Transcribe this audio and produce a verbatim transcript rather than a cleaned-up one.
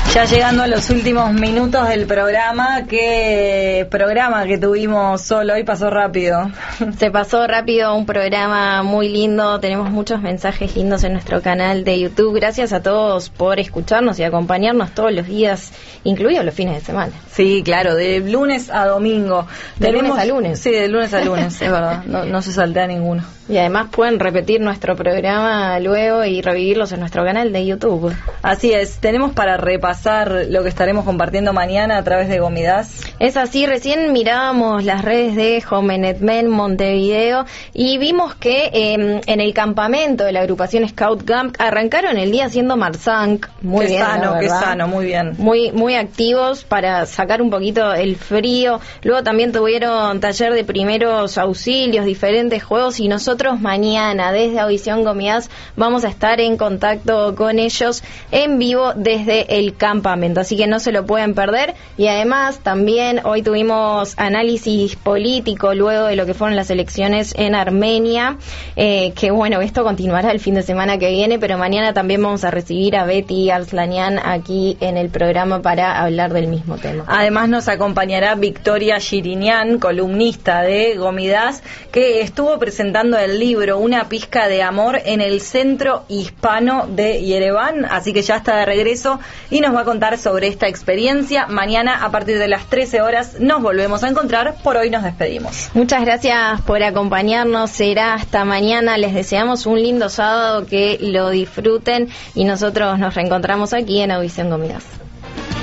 Ya llegando a los últimos minutos del programa, ¿qué programa que tuvimos solo hoy? Pasó rápido. Se pasó rápido, un programa muy lindo, tenemos muchos mensajes lindos en nuestro canal de YouTube. Gracias a todos por escucharnos y acompañarnos todos los días, incluidos los fines de semana. Sí, claro, de lunes a domingo. De Tenemos, lunes a lunes. Sí, de lunes a lunes, es verdad, no, no se saltea ninguno. Y además pueden repetir nuestro programa luego y revivirlos en nuestro canal de YouTube. Así es, tenemos para repasar lo que estaremos compartiendo mañana a través de Gomidas. Es así, recién mirábamos las redes de Jovenetmen Montevideo y vimos que eh, en el campamento de la agrupación Scout Camp arrancaron el día haciendo Marzank. Muy qué bien, sano, qué sano, muy bien. Muy, muy activos para sacar un poquito el frío. Luego también tuvieron taller de primeros auxilios, diferentes juegos, y nosotros mañana desde Audición Gomidas vamos a estar en contacto con ellos en vivo desde el campamento, así que no se lo pueden perder. Y además también hoy tuvimos análisis político luego de lo que fueron las elecciones en Armenia, eh, que bueno, esto continuará el fin de semana que viene, pero mañana también vamos a recibir a Betty Arslanian aquí en el programa para hablar del mismo tema. Además nos acompañará Victoria Shirinian, columnista de Gomidas, que estuvo presentando el libro Una pizca de amor en el Centro Hispano de Yereván, así que ya está de regreso y nos va a contar sobre esta experiencia. Mañana a partir de las trece horas nos volvemos a encontrar. Por hoy nos despedimos. Muchas gracias por acompañarnos, será hasta mañana. Les deseamos un lindo sábado, que lo disfruten y nosotros nos reencontramos aquí en Audición Gomidas.